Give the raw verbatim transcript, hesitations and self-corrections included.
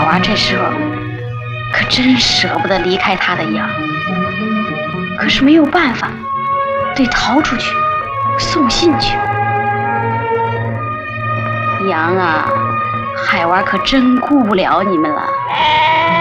娃这时候可真舍不得离开他的羊，可是没有办法，得逃出去送信去。羊啊，海娃可真顾不了你们了。